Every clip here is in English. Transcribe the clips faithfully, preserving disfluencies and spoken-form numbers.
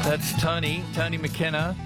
That's Tony, Tony McKenna.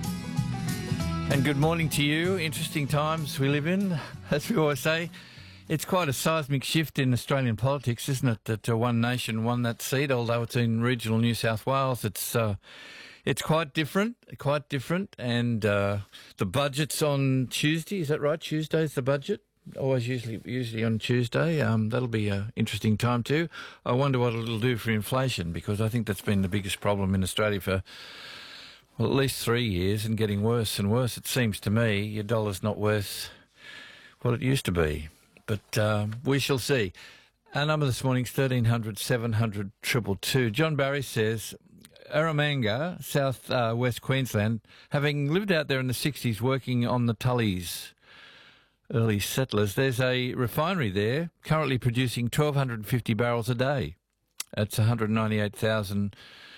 And good morning to you. Interesting times we live in, as we always say. It's quite a seismic shift in Australian politics, isn't it, that uh, one nation won that seat, although it's in regional New South Wales. It's uh, it's quite different, quite different. And uh, the budget's on Tuesday, is that right? Tuesday's the budget? Always usually usually on Tuesday. Um, that'll be an interesting time too. I wonder what it'll do for inflation, because I think that's been the biggest problem in Australia for, well, at least three years and getting worse and worse. It seems to me your dollar's not worth what it used to be. But uh, we shall see. Our number this morning is thirteen hundred, seven hundred, two two two. John Barry says, Eromanga, south uh, west Queensland, having lived out there in the sixties working on the Tullies, early settlers, there's a refinery there currently producing one thousand two hundred fifty barrels a day. That's one hundred ninety-eight thousand,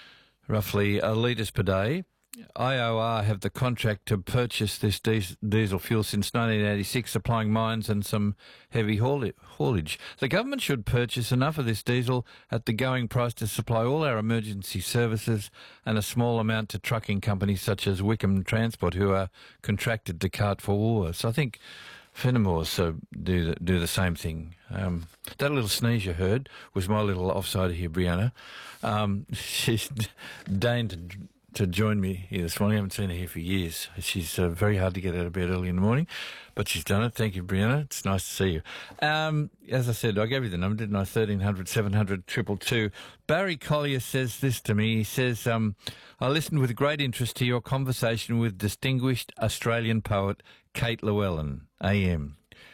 roughly, uh, litres per day. I O R have the contract to purchase this diesel fuel since nineteen eighty-six, supplying mines and some heavy haulage. The government should purchase enough of this diesel at the going price to supply all our emergency services and a small amount to trucking companies such as Wickham Transport, who are contracted to cart for Woolworths. I think Fenimore so do the, do the same thing. Um, that little sneeze you heard was my little offsider here, Brianna. Um, she's deigned to, to join me here this morning. I haven't seen her here for years. She's uh, very hard to get out of bed early in the morning, but she's done it. Thank you, Brianna. It's nice to see you. Um, as I said, I gave you the number, didn't I? thirteen hundred, seven hundred, two two two. Barry Collier says this to me. He says, um, I listened with great interest to your conversation with distinguished Australian poet Kate Llewellyn, A M,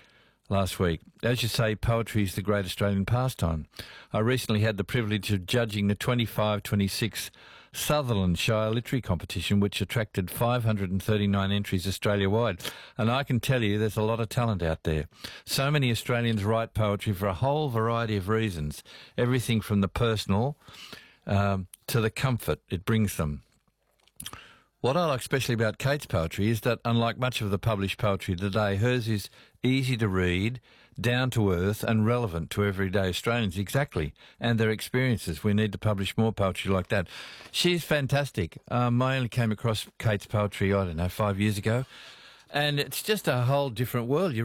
last week. As you say, poetry is the great Australian pastime. I recently had the privilege of judging the twenty-five twenty-six Sutherland Shire Literary Competition, which attracted five hundred thirty-nine entries Australia-wide. And I can tell you there's a lot of talent out there. So many Australians write poetry for a whole variety of reasons, everything from the personal um, to the comfort it brings them. What I like especially about Kate's poetry is that, unlike much of the published poetry today, hers is easy to read, down to earth and relevant to everyday Australians, exactly, and their experiences. We need to publish more poetry like that. She's fantastic. Um, I only came across Kate's poetry, I don't know, five years ago, and it's just a whole different world. You